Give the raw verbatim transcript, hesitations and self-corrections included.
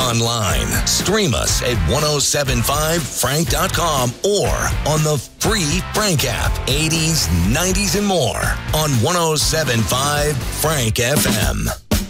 online. Stream us at ten seventy-five frank dot com or on the free Frank app. eighties, nineties, and more on ten seventy-five Frank F M.